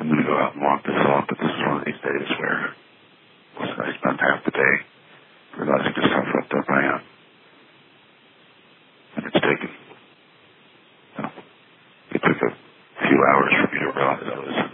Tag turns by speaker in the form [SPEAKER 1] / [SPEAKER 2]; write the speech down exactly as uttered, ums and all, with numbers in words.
[SPEAKER 1] I'm going to go out and walk this off, but this is one of these days where I spent half the day realizing just how fucked up I am. And it's taken, you know, it took a few hours for me to realize I was